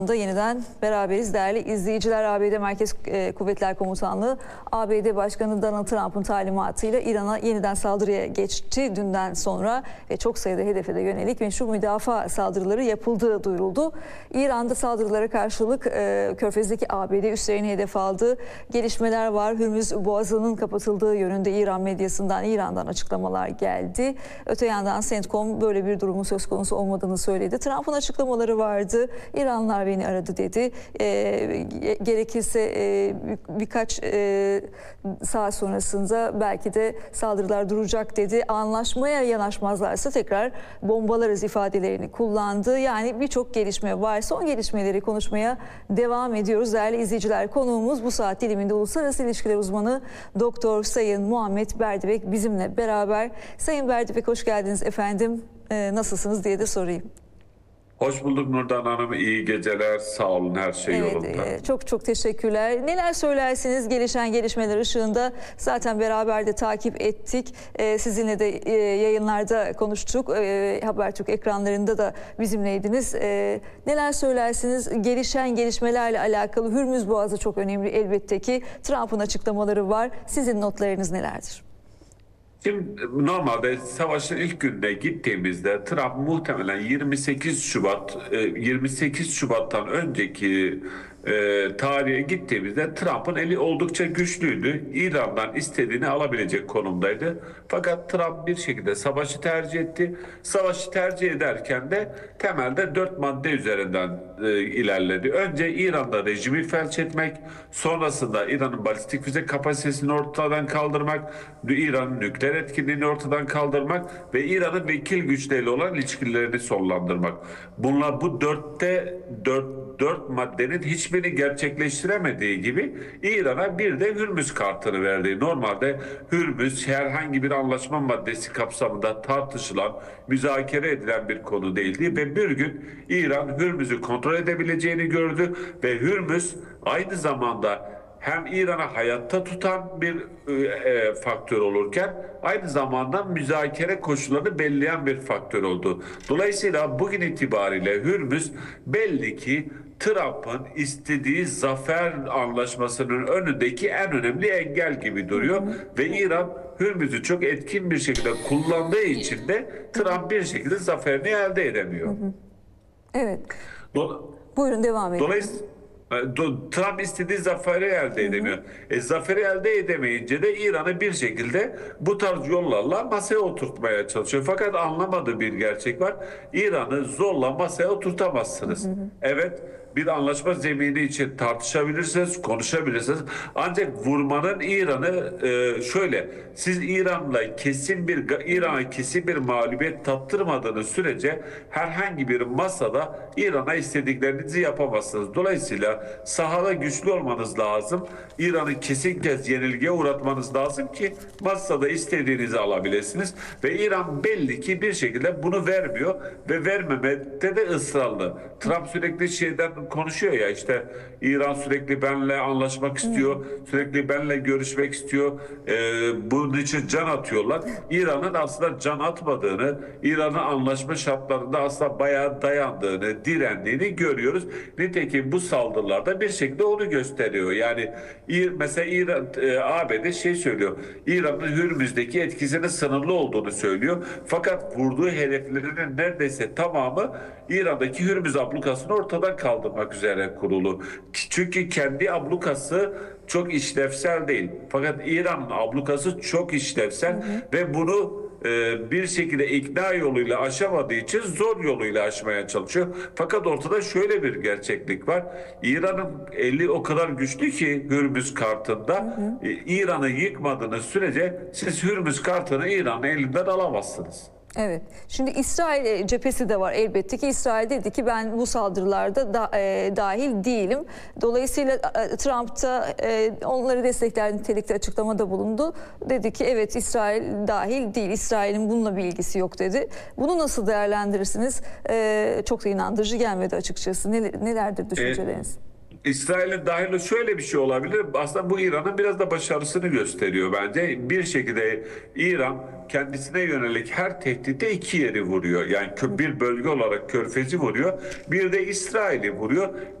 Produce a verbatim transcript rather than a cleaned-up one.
Da yeniden beraberiz değerli izleyiciler. A B D Merkez Kuvvetler Komutanlığı A B D Başkanı Donald Trump'ın talimatıyla İran'a yeniden saldırıya geçti. Dünden sonra ve çok sayıda hedefe de yönelik meşru müdafaa saldırıları yapıldığı duyuruldu. İran'da saldırılara karşılık e, Körfez'deki A B D üslerini hedef aldı. Gelişmeler var. Hürmüz Boğazı'nın kapatıldığı yönünde İran medyasından, İran'dan açıklamalar geldi. Öte yandan CENTCOM böyle bir durumun söz konusu olmadığını söyledi. Trump'ın açıklamaları vardı. İranlılar beni aradı dedi. E, gerekirse e, birkaç e, saat sonrasında belki de saldırılar duracak dedi. Anlaşmaya yanaşmazlarsa tekrar bombalarız ifadelerini kullandı. Yani birçok gelişme var. Son gelişmeleri konuşmaya devam ediyoruz. Değerli izleyiciler, konuğumuz bu saat diliminde uluslararası ilişkiler uzmanı Doktor Sayın Muhammed Berdibek bizimle beraber. Sayın Berdibek, hoş geldiniz efendim. E, nasılsınız diye de sorayım. Hoş bulduk Nurdan Hanım. İyi geceler. Sağ olun. Her şey evet, yolunda. E, çok çok teşekkürler. Neler söylersiniz gelişen gelişmeler ışığında? Zaten beraber de takip ettik. E, sizinle de e, yayınlarda konuştuk. E, Habertürk ekranlarında da bizimleydiniz. E, neler söylersiniz? Gelişen gelişmelerle alakalı Hürmüz Boğazı çok önemli elbette ki. Trump'ın açıklamaları var. Sizin notlarınız nelerdir? Şimdi normalde savaşın ilk gününe gittiğimizde Trump muhtemelen yirmi sekiz Şubat yirmi sekiz Şubat'tan önceki e, tarihe gittiğimizde Trump'ın eli oldukça güçlüydü. İran'dan istediğini alabilecek konumdaydı. Fakat Trump bir şekilde savaşı tercih etti. Savaşı tercih ederken de temelde dört madde üzerinden e, ilerledi. Önce İran'da rejimi felç etmek, sonrasında İran'ın balistik füze kapasitesini ortadan kaldırmak, İran'ın nükleer etkinliğini ortadan kaldırmak ve İran'ın vekil güçleriyle olan ilişkilerini sonlandırmak. Bunlar bu dörtte dört, dört maddenin hiçbirini gerçekleştiremediği gibi İran'a bir de Hürmüz kartını verdi. Normalde Hürmüz herhangi bir anlaşma maddesi kapsamında tartışılan, müzakere edilen bir konu değildi ve bir gün İran Hürmüz'ü kontrol edebileceğini gördü ve Hürmüz aynı zamanda hem İran'ı hayatta tutan bir e, faktör olurken aynı zamanda müzakere koşullarını belirleyen bir faktör oldu. Dolayısıyla bugün itibariyle Hürmüz belli ki Trump'ın istediği zafer anlaşmasının önündeki en önemli engel gibi duruyor. Ve İran Hürmüz'ü çok etkin bir şekilde kullandığı için de Trump bir şekilde zaferini elde edemiyor. Evet. Do Buyurun devam edin. Dolayısıyla Trump istediği zaferi elde edemiyor. Hı hı. E, zaferi elde edemeyince de İran'ı bir şekilde bu tarz yollarla masaya oturtmaya çalışıyor. Fakat anlamadığı bir gerçek var. İran'ı zorla masaya oturtamazsınız. Hı hı. Evet, bir anlaşma zemini için tartışabilirsiniz, konuşabilirsiniz. Ancak vurmanın İran'ı e, şöyle, siz İran'la kesin bir İran'a kesin bir mağlubiyet tattırmadığınız sürece herhangi bir masada İran'a istediklerinizi yapamazsınız. Dolayısıyla sahada güçlü olmanız lazım. İran'ı kesin kez yenilgiye uğratmanız lazım ki masada istediğinizi alabilirsiniz. Ve İran belli ki bir şekilde bunu vermiyor ve vermemekte de ısrarlı. Trump sürekli şeyden konuşuyor ya, işte İran sürekli benimle anlaşmak istiyor, hmm. sürekli benimle görüşmek istiyor. Ee, bunun için can atıyorlar. İran'ın aslında can atmadığını, İran'ın anlaşma şartlarında aslında bayağı dayandığını, direndiğini görüyoruz. Nitekim bu saldırılarda bir şekilde onu gösteriyor. Yani mesela İran, e, A B D şey söylüyor, İran'ın Hürmüz'deki etkisinin sınırlı olduğunu söylüyor. Fakat vurduğu hedeflerinin neredeyse tamamı İran'daki Hürmüz ablukasını ortadan kaldırmak üzere kurulu. Çünkü kendi ablukası çok işlevsel değil. Fakat İran'ın ablukası çok işlevsel, hı hı. ve bunu e, bir şekilde ikna yoluyla aşamadığı için zor yoluyla aşmaya çalışıyor. Fakat ortada şöyle bir gerçeklik var. İran'ın eli o kadar güçlü ki Hürmüz kartında, e, İran'ı yıkmadığınız sürece siz Hürmüz kartını İran'ın elinden alamazsınız. Evet. Şimdi İsrail cephesi de var elbette ki. İsrail dedi ki ben bu saldırılarda da, e, dahil değilim. Dolayısıyla e, Trump da e, onları destekler nitelikte açıklamada bulundu. Dedi ki evet, İsrail dahil değil. İsrail'in bununla bir ilgisi yok dedi. Bunu nasıl değerlendirirsiniz? E, çok da inandırıcı gelmedi açıkçası. Ne, nelerdir düşünceleriniz? E İsrail'in dahil şöyle bir şey olabilir. Aslında bu İran'ın biraz da başarısını gösteriyor bence. Bir şekilde İran kendisine yönelik her tehditte iki yeri vuruyor. Yani bir bölge olarak Körfez'i vuruyor. Bir de İsrail'i vuruyor.